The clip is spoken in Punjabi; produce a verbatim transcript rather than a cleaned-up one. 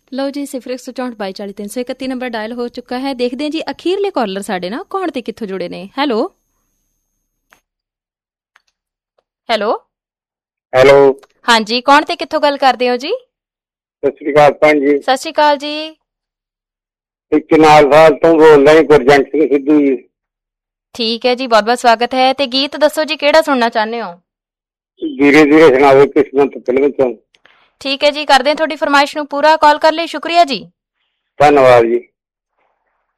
ਲਓ ਜੀ, ਸਿਫਰ ਇੱਕ ਸੌ ਚੌਂਹਠ ਬਾਈ ਚਾਲੀ ਤਿੰਨ ਸੌ ਇਕੱਤੀ ਨੰਬਰ ਡਾਇਲ ਹੋ ਚੁੱਕਾ ਹੈ। ਦੇਖਦੇ ਹਾਂ ਜੀ ਅਖੀਰਲੇ ਕਾਲਰ ਸਾਡੇ ਨਾਲ ਕੌਣ ਤੇ ਕਿੱਥੋਂ ਜੁੜੇ ਨੇ। ਹੈਲੋ ਹੈਲੋ ਹੈਲੋ ਹਾਂਜੀ, ਕੌਣ ਤੇ ਕਿੱਥੋਂ ਗੱਲ ਕਰਦੇ ਹੋ ਜੀ? ਸਤਿ ਸ੍ਰੀ ਅਕਾਲ ਭੈਣ ਜੀ। ਸਤਿ ਸ਼੍ਰੀ ਅਕਾਲ ਜੀ। ਚਨਾਲ ਸਾਲ ਤੋਂ ਬੋਲਦਾ ਜੀ, ਗੁਰਜੰਟ ਸਿੰਘ ਸਿੱਧੂ ਜੀ। ਠੀਕ ਹੈ ਜੀ, ਬਹੁਤ ਬਹੁਤ ਸਵਾਗਤ ਹੈ। ਤੇ ਗੀਤ ਦੱਸੋ ਜੀ, ਕਿਹੜਾ ਸੁਣਨਾ ਚਾਹੁੰਦੇ ਹੋ? ਧੀਰੇ ਧੀਰੇ ਸੁਣਾਵੇ ਕਿਸਮਤ ਫਿਲਮ ਤੋਂ। ਠੀਕ ਹੈ ਜੀ, ਕਰਦੇ ਹਾਂ ਤੁਹਾਡੀ ਫਰਮਾਇਸ਼ ਨੂੰ ਪੂਰਾ। ਕਾਲ ਕਰ ਲਈ, ਸ਼ੁਕਰੀਆ ਜੀ। ਧੰਨਵਾਦ ਜੀ।